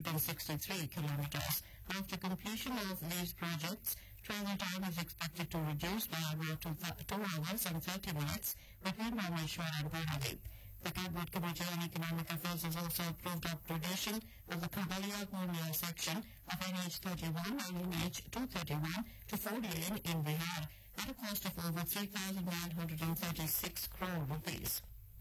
163 kilometers. After completion of these projects, travel time is expected to reduce by about 2 hours and 30 minutes between Bhubaneswar and Paradeep. The Cabinet Committee on Economic Affairs has also approved upgradation of the Khagalia-Purnia section of NH 31 and NH 231 to 4 lane in Bihar at a cost of over 3,936 crore rupees.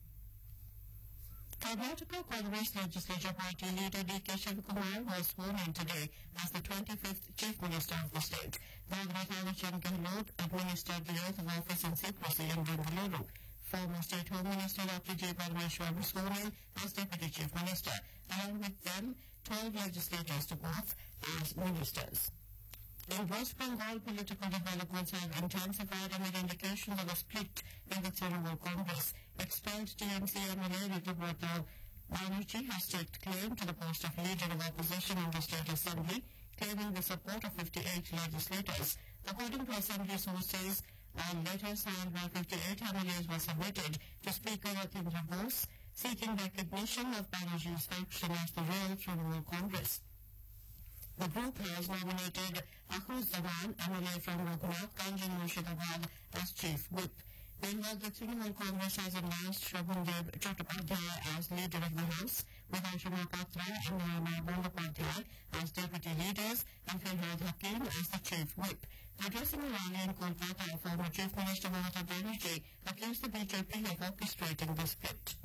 Karnataka Congress Legislature Party leader D.K. Shivakumar was sworn in today as the 25th Chief Minister of the state. Bhadrathawachan Gehlot administered the oath of office in secrecy in Bengaluru. Former State Home Minister Dr. J. Parmeshwar was sworn in as Deputy Chief Minister. Along with them, 12 legislators took oath as ministers. In West Bengal, political developments have intensified amid indications of a split in the Trinamool Congress. Expelled TMC MLA Ritubrata Banerjee has staked claim to the post of leader of opposition in the state assembly, claiming the support of 58 legislators. According to assembly sources, a letter signed by 58 MLAs was submitted to Speaker Ratindra Bose, seeking recognition of Banerjee's faction as the real Trinamool Congress. The group has nominated Akhuz Zaman, MLA from Raghunath Ganj in Murshidabad, as Chief Whip. Meanwhile, the Trinamool Congress has announced Shobhandev Chattopadhyay as leader of the House, with Ashima Patra and Narayana Bandyopadhyay as deputy leaders, and Firhad Hakim as the Chief Whip. Addressing a rally in Kolkata, former Chief Minister Mamata Banerjee accused the BJP of orchestrating the split.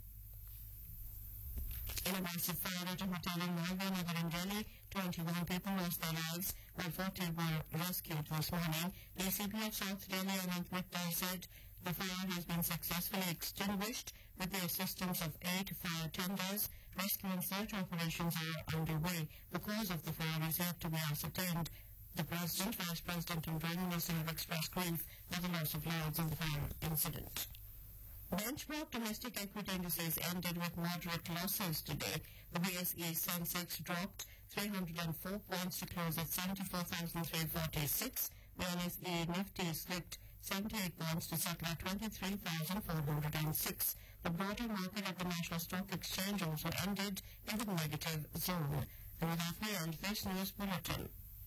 In a massive fire at a hotel in Nagar in Delhi, 21 people lost their lives while 40 were rescued this morning. The CP of South Delhi Anant Mittal said the fire has been successfully extinguished with the assistance of 8 fire tenders. Rescue and search operations are underway. The cause of the fire is yet to be ascertained. The President, Vice President and Prime Minister have expressed grief at the loss of lives in the fire incident. Benchmark domestic equity indices ended with moderate losses today. The BSE Sensex dropped 304 points to close at 74,346. The NSE Nifty slipped 78 points to settle at 23,406. The broader market at the National Stock Exchange also ended in the negative zone. And with that, we end this news bulletin.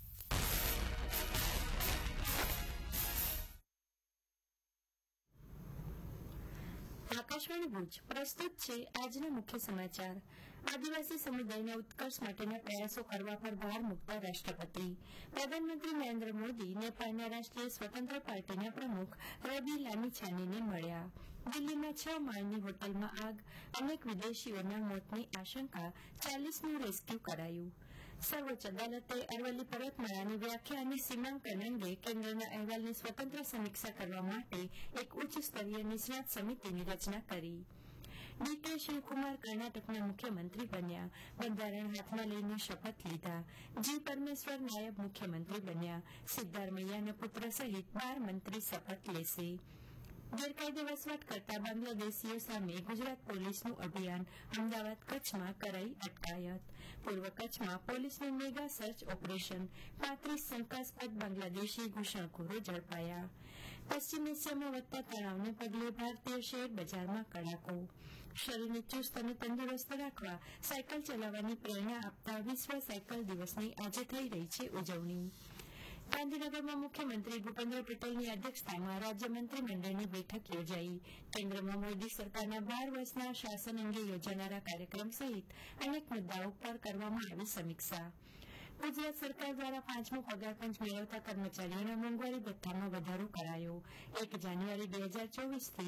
Akashvani Bhuj પ્રસ્તુત છે આજના મુખ્ય સમાચાર. આદિવાસી સમુદાયના ઉત્કર્ષ માટેના પ્રયાસો કરવા પર ભાર મૂકતા રાષ્ટ્રપતિ. પ્રધાનમંત્રી નરેન્દ્ર મોદી નેપાળના રાષ્ટ્રીય સ્વતંત્ર પાર્ટીના પ્રમુખ રબી લામિછાનેને મળ્યા. દિલ્હીમાં 6 માળની હોટલમાં આગ, અનેક વિદેશીઓના મોતની આશંકા, 40નું રેસ્ક્યુ કરાયું. સર્વોચ્ચ અદાલતે અરવલ્લી પર્વતમાળાની વ્યાખ્યા અને સીમાંકન અંગે કેન્દ્રના અહેવાલની સ્વતંત્ર સમીક્ષા કરવા માટે એક ઉચ્ચ સ્તરીય નિષ્ણાત સમિતિની રચના કરી. ડીકે શિવકુમાર કર્ણાટકના મુખ્યમંત્રી બન્યા. બંધારણ હાથમાં લઈને શપથ લીધા. જી પરમેશ્વર નાયબ મુખ્યમંત્રી બન્યા. સિદ્ધારમૈયાના પુત્ર સહિત 12 મંત્રી શપથ લેશે. ગેરકાયદે વસવાટ કરતા બાંગ્લાદેશીઓ સામે ગુજરાત પોલીસનું અભિયાન. અમદાવાદ કચ્છમાં કરાઈ અટકાયત. પૂર્વ કચ્છમાં પોલીસનું મેગા સર્ચ ઓપરેશન. 35 શંકાસ્પદ બાંગ્લાદેશી ઘૂસણખોરો ઝડપાયા. પશ્ચિમ એશિયામાં વધતા તણાવને પગલે ભારતીય શેર બજારમાં કડાકો. શરીરને ચુસ્ત અને તંદુરસ્ત રાખવા સાયકલ ચલાવવાની પ્રેરણા આપતા વિશ્વ સાયકલ દિવસની આજે થઈ રહી છે ઉજવણી. ગાંધીનગરમાં મુખ્યમંત્રી ભૂપેન્દ્ર પટેલની અધ્યક્ષતામાં રાજ્ય મંત્રીમંડળની બેઠક યોજાઈ. કેન્દ્રમાં મોદી સરકારના 12 વર્ષના શાસન અંગે યોજાનારા કાર્યક્રમ સહિત અનેક મુદ્દાઓ પર કરવામાં આવી સમીક્ષા. ગુજરાત સરકાર દ્વારા 5મો પગારપંચ મેળવતા કર્મચારીઓના મોંઘવારી ભથ્થામાં વધારો કરાયો. 1 જાન્યુઆરી 2024થી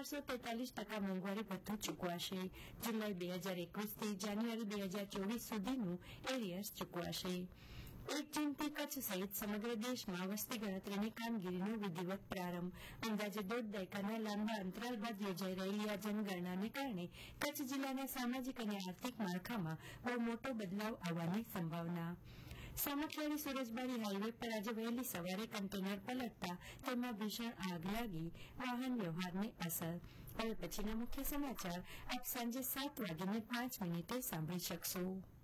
443% મોંઘવારી ભથ્થું ચૂકવાશે. જુલાઈ 2021થી જાન્યુઆરી 2024 સુધીનું એરિયર્સ ચૂકવાશે. 1 જૂનથી કચ્છ સહિત સમગ્ર દેશમાં વસ્તી ગણતરીની કામગીરીનો વિધિવત પ્રારંભ. અંદાજે 1.5 દાયકાના લાંબા અંતરાલ બાદ યોજાઈ રહેલી આ જનગણનાને કારણે કચ્છ જિલ્લાના સામાજિક અને આર્થિક માળખામાં બહુ મોટો બદલાવ આવવાની સંભાવના. સામખિયાળી સુરજબારી હાઈવે પર આજે વહેલી સવારે કન્ટેનર પલટતા તેમાં ભીષણ આગ લાગી. વાહન વ્યવહારને અસર. હવે પછીના મુખ્ય સમાચાર આપ સાંજે 7:05 સાંભળી શકશો.